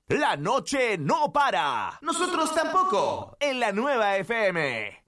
La noche no para. Nosotros tampoco. En la nueva FM.